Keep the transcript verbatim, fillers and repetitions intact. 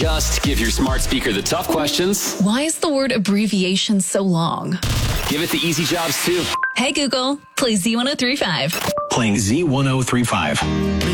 Just give your smart speaker the tough questions. Why is the word abbreviation so long? Give it the easy jobs, too. Hey, Google, play Z one oh three point five. Playing Z one oh three point five.